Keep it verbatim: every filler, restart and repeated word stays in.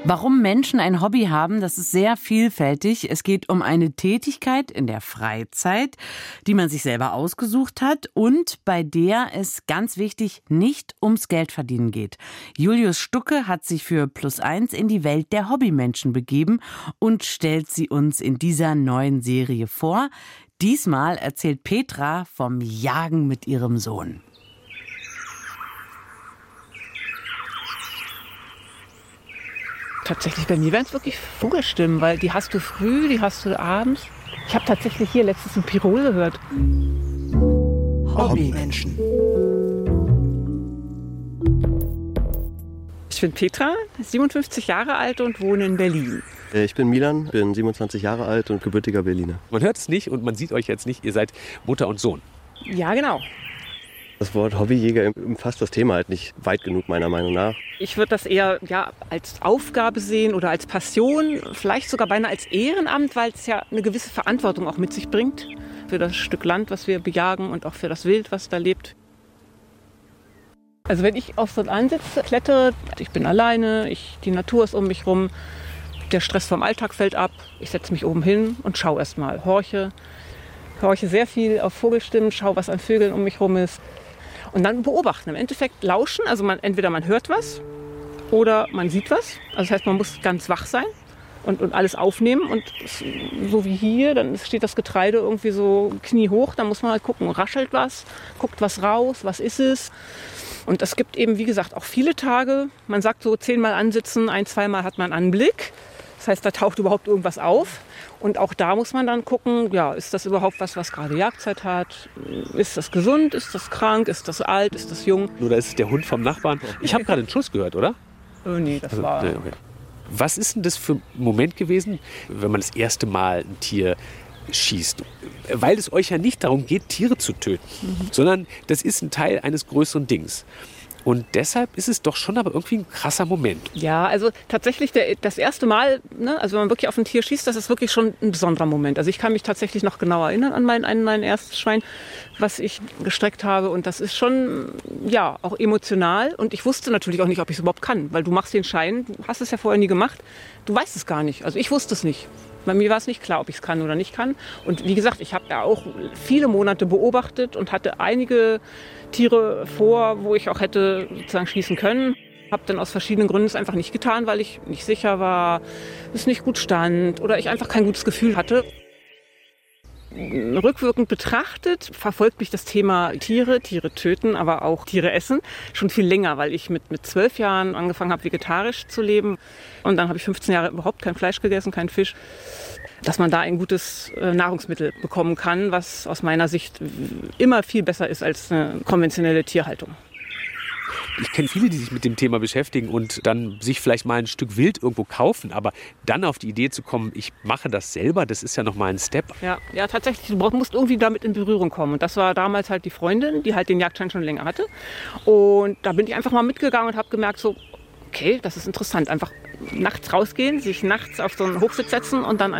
Warum Menschen ein Hobby haben, das ist sehr vielfältig. Es geht um eine Tätigkeit in der Freizeit, die man sich selber ausgesucht hat und bei der es ganz wichtig nicht ums Geldverdienen geht. Julius Stucke hat sich für Plus eins in die Welt der Hobbymenschen begeben und stellt sie uns in dieser neuen Serie vor. Diesmal erzählt Petra vom Jagen mit ihrem Sohn. Tatsächlich, bei mir wären es wirklich Vogelstimmen, weil die hast du früh, die hast du abends. Ich habe tatsächlich hier letztens ein Pirol gehört. Hobbymenschen. Ich bin Petra, siebenundfünfzig Jahre alt und wohne in Berlin. Ich bin Milan, bin siebenundzwanzig Jahre alt und gebürtiger Berliner. Man hört es nicht und man sieht euch jetzt nicht, ihr seid Mutter und Sohn. Ja, genau. Das Wort Hobbyjäger umfasst das Thema halt nicht weit genug, meiner Meinung nach. Ich würde das eher ja, als Aufgabe sehen oder als Passion, vielleicht sogar beinahe als Ehrenamt, weil es ja eine gewisse Verantwortung auch mit sich bringt für das Stück Land, was wir bejagen und auch für das Wild, was da lebt. Also wenn ich auf so einen Ansitz klettere, ich bin alleine, ich, die Natur ist um mich rum, der Stress vom Alltag fällt ab, ich setze mich oben hin und schaue erst mal, horche, horche sehr viel auf Vogelstimmen, schaue, was an Vögeln um mich rum ist. Und dann beobachten, im Endeffekt lauschen, also man, entweder man hört was oder man sieht was. Also das heißt, man muss ganz wach sein und, und alles aufnehmen. Und so wie hier, dann steht das Getreide irgendwie so kniehoch, dann muss man halt gucken, raschelt was, guckt was raus, was ist es. Und es gibt eben, wie gesagt, auch viele Tage, man sagt so zehnmal ansitzen, ein-, zweimal hat man Anblick. Das heißt, da taucht überhaupt irgendwas auf. Und auch da muss man dann gucken, ja, ist das überhaupt was, was gerade Jagdzeit hat? Ist das gesund? Ist das krank? Ist das alt? Ist das jung? Oder ist es der Hund vom Nachbarn? Ich habe gerade einen Schuss gehört, oder? Oh nee, das Also, war... nee, okay. Was ist denn das für ein Moment gewesen, wenn man das erste Mal ein Tier schießt? Weil es euch ja nicht darum geht, Tiere zu töten, mhm. sondern das ist ein Teil eines größeren Dings. Und deshalb ist es doch schon aber irgendwie ein krasser Moment. Ja, also tatsächlich der, das erste Mal, ne, also wenn man wirklich auf ein Tier schießt, das ist wirklich schon ein besonderer Moment. Also ich kann mich tatsächlich noch genau erinnern an mein, an mein erstes Schwein, was ich gestreckt habe. Und das ist schon, ja, auch emotional. Und ich wusste natürlich auch nicht, ob ich es überhaupt kann. Weil du machst den Schein, du hast es ja vorher nie gemacht, du weißt es gar nicht. Also ich wusste es nicht. Bei mir war es nicht klar, ob ich es kann oder nicht kann. Und wie gesagt, ich habe ja auch viele Monate beobachtet und hatte einige Tiere vor, wo ich auch hätte sozusagen schießen können. Habe dann aus verschiedenen Gründen es einfach nicht getan, weil ich nicht sicher war, es nicht gut stand oder ich einfach kein gutes Gefühl hatte. Rückwirkend betrachtet verfolgt mich das Thema Tiere, Tiere töten, aber auch Tiere essen schon viel länger, weil ich mit, mit zwölf Jahren angefangen habe, vegetarisch zu leben. Und dann habe ich fünfzehn Jahre überhaupt kein Fleisch gegessen, kein Fisch. Dass man da ein gutes äh, Nahrungsmittel bekommen kann, was aus meiner Sicht immer viel besser ist als eine konventionelle Tierhaltung. Ich kenne viele, die sich mit dem Thema beschäftigen und dann sich vielleicht mal ein Stück Wild irgendwo kaufen. Aber dann auf die Idee zu kommen, ich mache das selber, das ist ja nochmal ein Step. Ja, ja, tatsächlich, du musst irgendwie damit in Berührung kommen. Und das war damals halt die Freundin, die halt den Jagdschein schon länger hatte. Und da bin ich einfach mal mitgegangen und habe gemerkt, so, okay, das ist interessant. Einfach nachts rausgehen, sich nachts auf so einen Hochsitz setzen und dann